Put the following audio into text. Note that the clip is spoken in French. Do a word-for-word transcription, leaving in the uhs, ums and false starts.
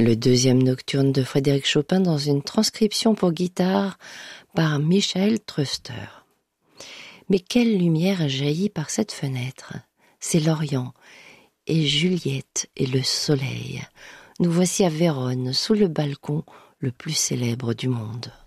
Le deuxième nocturne de Frédéric Chopin dans une transcription pour guitare par Michael Tröster. Mais quelle lumière jaillit par cette fenêtre! C'est l'Orient, et Juliette et le soleil. Nous voici à Vérone, sous le balcon le plus célèbre du monde.